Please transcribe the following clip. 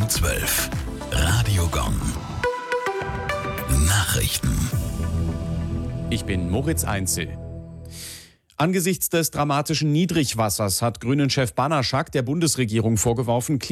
12. Radiogon. Nachrichten. Ich bin Moritz Einzel. Angesichts des dramatischen Niedrigwassers hat Grünen-Chef Banaschak der Bundesregierung vorgeworfen,